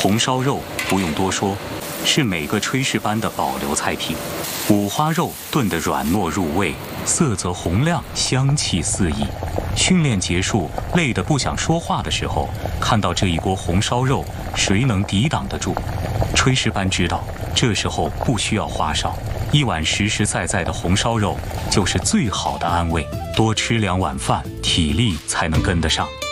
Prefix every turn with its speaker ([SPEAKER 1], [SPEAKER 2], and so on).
[SPEAKER 1] 红烧肉不用多说，是每个炊事班的保留菜品。五花肉炖得软糯入味，色泽红亮，香气四溢。训练结束，累得不想说话的时候，看到这一锅红烧肉，谁能抵挡得住？炊事班知道，这时候不需要花哨，一碗实实在在的红烧肉就是最好的安慰。多吃2碗饭，体力才能跟得上。